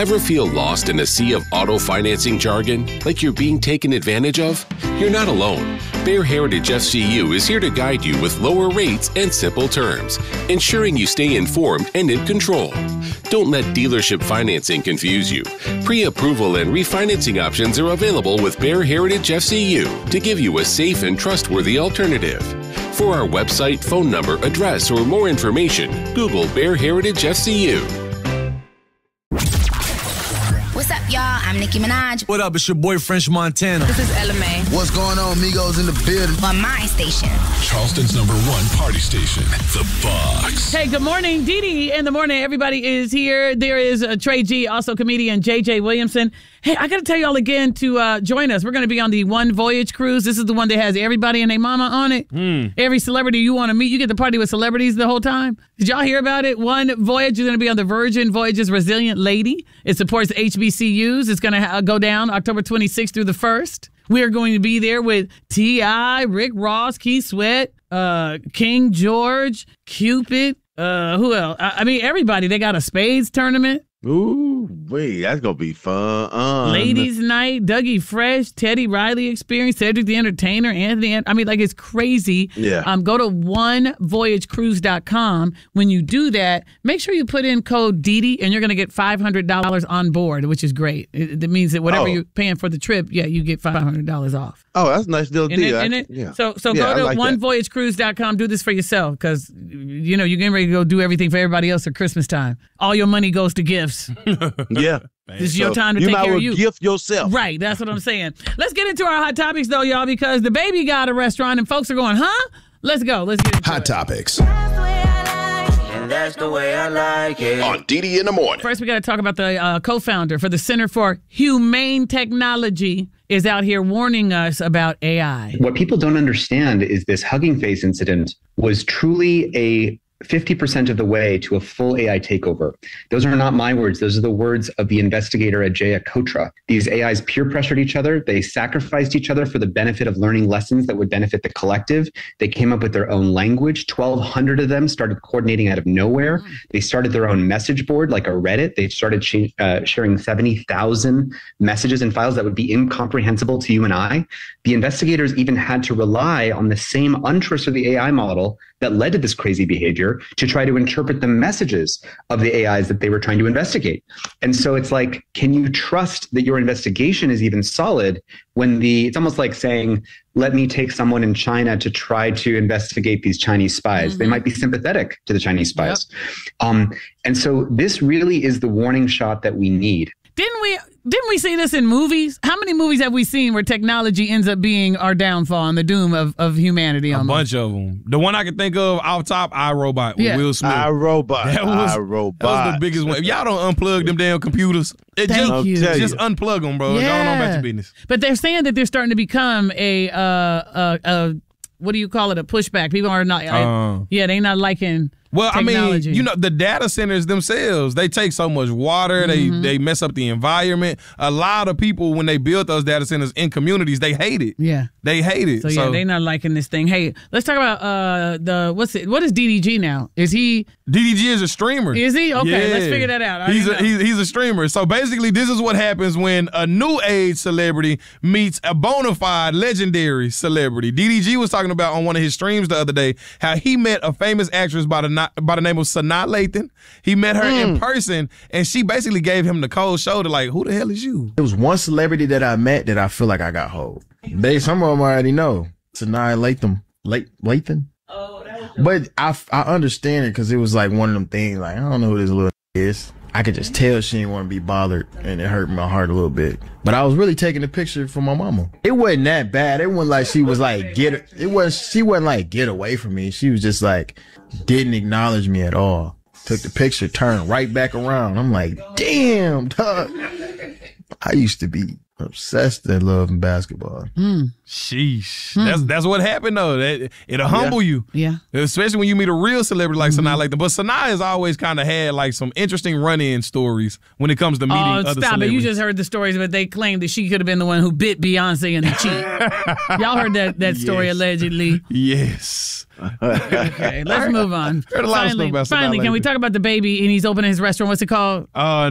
Ever feel lost in a sea of auto financing jargon, like you're being taken advantage of? You're not alone. Bear Heritage FCU is here to guide you with lower rates and simple terms, ensuring you stay informed and in control. Don't let dealership financing confuse you. Pre-approval and refinancing options are available with Bear Heritage FCU to give you a safe and trustworthy alternative. For our website, phone number, address, or more information, Google Bear Heritage FCU. What's up, y'all? I'm Nicki Minaj. What up? It's your boy, French Montana. This is Ella Mai. What's going on, Migos in the building? On my station. Charleston's #1 party station, The Box. Hey, good morning. Dee Dee in the morning. Everybody is here. There is Trey G, also comedian JJ Williamson. Hey, I got to tell y'all again to join us. We're going to be on the One Voyage cruise. This is the one that has everybody and their mama on it. Every celebrity you want to meet, you get to party with celebrities the whole time. Did y'all hear about it? One Voyage is going to be on the Virgin Voyages Resilient Lady. It supports HBCUs. It's going to go down October 26th through the 1st. We are going to be there with T.I., Rick Ross, Keith Sweat, King George, Cupid. Who else? I mean, everybody. They got a spades tournament. Ooh, wait, that's going to be fun. Ladies Night, Dougie Fresh, Teddy Riley Experience, Cedric the Entertainer, Anthony. I mean, like, it's crazy. Yeah. Go to onevoyagecruise.com. When you do that, make sure you put in code DD and you're going to get $500 on board, which is great. It means that whatever you're paying for the trip, you get $500 off. Oh, that's a nice little deal. Yeah. So go to onevoyagecruise.com. Do this for yourself because, you're getting ready to go do everything for everybody else at Christmas time. All your money goes to gifts. Yeah. This is your time to take care of you. You might gift yourself. Right. That's what I'm saying. Let's get into our hot topics, though, y'all, because the baby got a restaurant and folks are going, huh? Let's go. Let's get into Hot Topics. That's the way I like it. On DD in the morning. First, we got to talk about the co-founder for the Center for Humane Technology is out here warning us about AI. What people don't understand is this Hugging Face incident was truly a 50% of the way to a full AI takeover. Those are not my words. Those are the words of the investigator Ajaya Kotra. These AIs peer pressured each other. They sacrificed each other for the benefit of learning lessons that would benefit the collective. They came up with their own language. 1,200 of them started coordinating out of nowhere. They started their own message board like a Reddit. They started sharing 70,000 messages and files that would be incomprehensible to you and I. The investigators even had to rely on the same untrustworthy AI model that led to this crazy behavior to try to interpret the messages of the AIs that they were trying to investigate. And so it's like, can you trust that your investigation is even solid when it's almost like saying, let me take someone in China to try to investigate these Chinese spies. They might be sympathetic to the Chinese spies. Yep. And so this really is the warning shot that we need. Didn't we see this in movies? How many movies have we seen where technology ends up being our downfall and the doom of humanity? A bunch of them. The one I can think of off top, iRobot with Will Smith. iRobot. That was the biggest one. If y'all don't unplug them damn computers, just unplug them, bro. Yeah. Going on about your business. But they're saying that they're starting to become a what do you call it? A pushback. People are not. They're not liking. Well, technology. I mean, the data centers themselves, they take so much water. They mess up the environment. A lot of people, when they build those data centers in communities, they hate it. Yeah. They hate it. So they're not liking this thing. Hey, let's talk about what is DDG now? Is he? DDG is a streamer. Is he? Okay, yeah. Let's figure that out. He's a streamer. So basically, this is what happens when a new age celebrity meets a bona fide legendary celebrity. DDG was talking about on one of his streams the other day how he met a famous actress by the name of Sanaa Lathan. He met her in person, and she basically gave him the cold shoulder, like, who the hell is you? There was one celebrity that I met that I feel like I got hold. Some of them I already know. Sanaa Lathan. Oh, that was. But I understand it because it was like one of them things. Like, I don't know who this little is. I could just tell she didn't want to be bothered, and it hurt my heart a little bit. But I was really taking a picture for my mama. It wasn't that bad. It wasn't like she was like she wasn't like get away from me. She was just like didn't acknowledge me at all. Took the picture, turned right back around. I'm like, damn, dog. I used to be obsessed with loving basketball. Sheesh. That's what happened though. It'll humble you. Yeah. Especially when you meet a real celebrity like Sanaa Lathan. But Sanaa has always kind of had like some interesting run-in stories when it comes to meeting other celebrities. Stop it. You just heard the stories, but they claimed that she could have been the one who bit Beyonce in the cheek. Y'all heard that story allegedly. Yes. Okay, let's move on. Heard a lot of stuff about Sanaa Finally, can we Lathan. talk about the baby and he's opening his restaurant? What's it called?